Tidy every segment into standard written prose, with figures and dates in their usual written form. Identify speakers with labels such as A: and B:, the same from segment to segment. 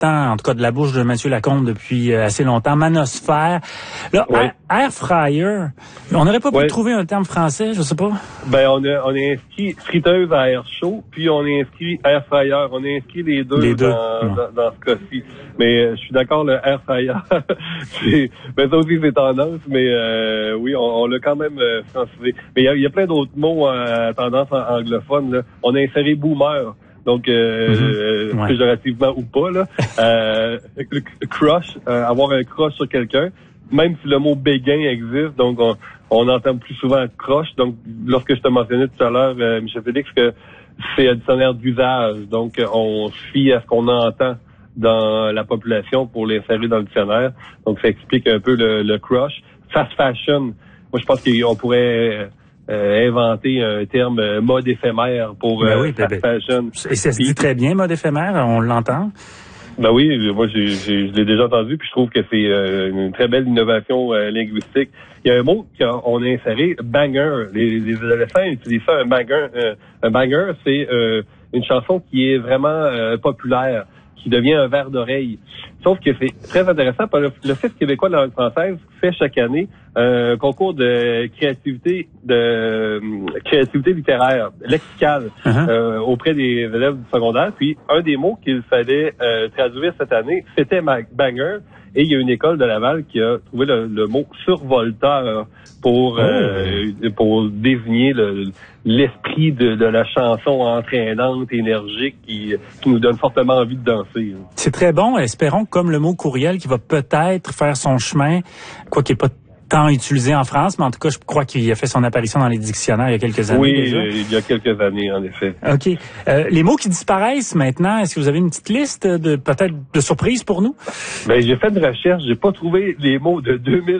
A: en tout cas de la bouche de Mathieu Lacombe depuis assez longtemps, manosphère. Là,
B: ouais.
A: air fryer, on n'aurait pas pu trouver un terme français, je sais pas?
B: Ben, on a inscrit friteuse à air chaud, puis on a inscrit air fryer. On a inscrit les deux. Dans ce cas-ci. Mais je suis d'accord, le air fryer, ben ça aussi c'est tendance, mais oui, on l'a quand même francisé. Mais il y a plein d'autres mots à tendance anglophone, là. On a inséré boomer. Donc, péjorativement ou pas, là. Crush, avoir un crush sur quelqu'un, même si le mot béguin existe, donc on entend plus souvent crush. Donc, lorsque je te mentionnais tout à l'heure, Michel Félix, que c'est un dictionnaire d'usage. Donc, on se fie à ce qu'on entend dans la population pour l'insérer dans le dictionnaire. Donc, ça explique un peu le crush. Fast fashion, moi, je pense qu'on pourrait inventer un terme mode éphémère pour fast fashion.
A: Et ça se dit très bien, mode éphémère, on l'entend.
B: Ben oui, moi je l'ai déjà entendu, puis je trouve que c'est une très belle innovation linguistique. Il y a un mot qu'on a inséré, banger. Les adolescents utilisent ça, un banger. Un banger, c'est une chanson qui est vraiment populaire, qui devient un verre d'oreille. Sauf que c'est très intéressant, parce que le Fest québécois de la langue française fait chaque année un concours de créativité littéraire, lexicale, auprès des élèves du secondaire. Puis un des mots qu'il fallait traduire cette année, c'était banger. Et il y a une école de Laval qui a trouvé le mot survolteur pour désigner l'esprit de la chanson entraînante, énergique, qui nous donne fortement envie de danser.
A: C'est très bon. Espérons, comme le mot courriel, qui va peut-être faire son chemin, quoi qu'il n'est pas tant utilisé en France, mais en tout cas, je crois qu'il a fait son apparition dans les dictionnaires il y a quelques années.
B: Oui,
A: déjà.
B: Il y a quelques années, en effet.
A: OK. Les mots qui disparaissent maintenant, est-ce que vous avez une petite liste peut-être de surprises pour nous?
B: Ben, j'ai fait une recherche, j'ai pas trouvé les mots de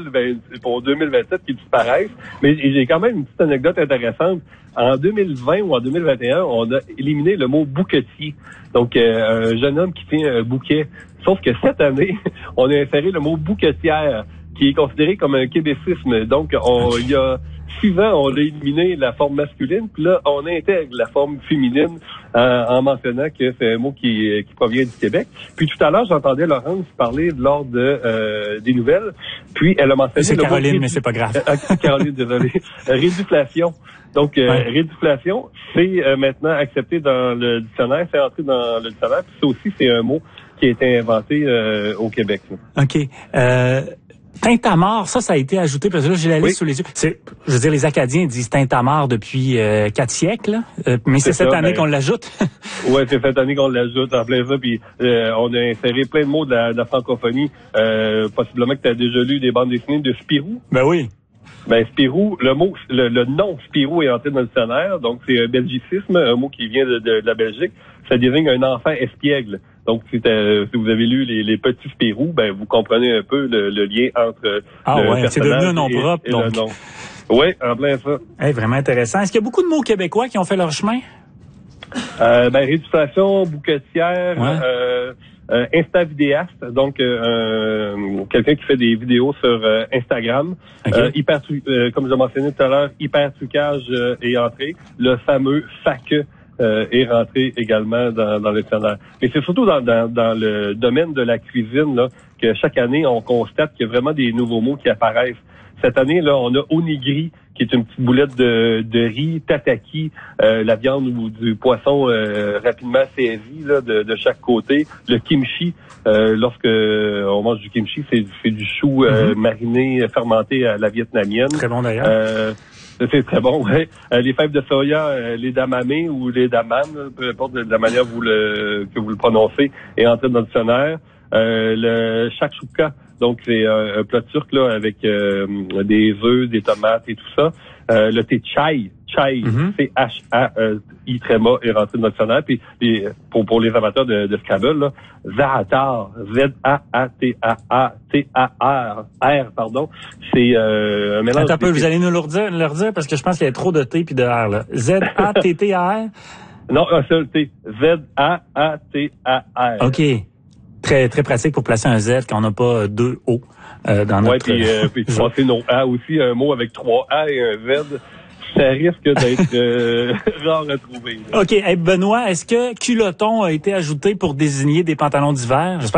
B: 2027 qui disparaissent, mais j'ai quand même une petite anecdote intéressante. En 2020 ou en 2021, on a éliminé le mot bouquetier. Donc, un jeune homme qui tient un bouquet. Sauf que cette année, on a inséré le mot bouquetière, qui est considéré comme un québécisme. Donc, il y a 6 ans, on a éliminé la forme masculine, puis là, on intègre la forme féminine en mentionnant que c'est un mot qui provient du Québec. Puis tout à l'heure, j'entendais Laurence parler lors des nouvelles, puis elle a mentionné
A: c'est Caroline, mais c'est pas grave.
B: Caroline, désolé. Réduflation. Donc, réduflation, c'est maintenant accepté dans le dictionnaire, c'est entré dans le dictionnaire, puis ça aussi, c'est un mot qui a été inventé au Québec. Là.
A: OK. Tintamarre, ça a été ajouté, parce que là, j'ai la liste sous les yeux. Je veux dire, les Acadiens disent Tintamarre depuis 4 siècles, mais c'est cette année qu'on l'ajoute.
B: Ouais, c'est cette année qu'on l'ajoute en plein ça, puis on a inséré plein de mots de la francophonie. Possiblement que tu as déjà lu des bandes dessinées de Spirou.
A: Ben oui.
B: Ben Spirou, le nom Spirou est entré dans le dictionnaire, donc c'est un belgicisme, un mot qui vient de la Belgique. Ça désigne un enfant espiègle. Donc, si vous avez lu les petits Spirou, ben vous comprenez un peu le lien entre le personnage
A: c'est devenu un nom propre,
B: et le nom. Oui, en plein ça.
A: Hey, vraiment intéressant. Est-ce qu'il y a beaucoup de mots québécois qui ont fait leur chemin?
B: Réduflation, bouquetière, Insta-vidéaste, donc quelqu'un qui fait des vidéos sur Instagram. Okay. Comme je l'ai mentionné tout à l'heure, hyper-trucage est entré. Le fameux FAQ est rentré également dans le dictionnaire. Mais c'est surtout dans le domaine de la cuisine là que chaque année, on constate qu'il y a vraiment des nouveaux mots qui apparaissent. Cette année, là, on a onigiri, qui est une petite boulette de riz, tataki, la viande ou du poisson rapidement saisi là, de chaque côté. Le kimchi, lorsque on mange du kimchi, c'est du chou mariné, fermenté à la vietnamienne.
A: Très bon d'ailleurs.
B: C'est très bon, ouais. Les fèves de soya, les damamés ou les damames, peu importe de la manière que vous le prononcez, est entré dans le dictionnaire. Le shakshuka, donc c'est un plat turc là avec des œufs, des tomates et tout ça. Le thé chai, C-H-A-I tréma est rentré dans le dictionnaire. Puis pour les amateurs de Scrabble, là, Zaatar, Z-A-A-T-A-R, pardon, c'est un mélange.
A: Attends un peu, vous allez nous le redire parce que je pense qu'il y a trop de T puis de R là. Z-A-T-T-A-R?
B: Non, un seul T. Z-A-A-T-A-R.
A: OK. Très, très pratique pour placer un Z quand on n'a pas 2 O dans notre...
B: Oui, puis passer nos A aussi, un mot avec 3 A et un Z, ça risque d'être rare à trouver. Là.
A: OK. Hey, Benoît, est-ce que culotton a été ajouté pour désigner des pantalons d'hiver? J'espère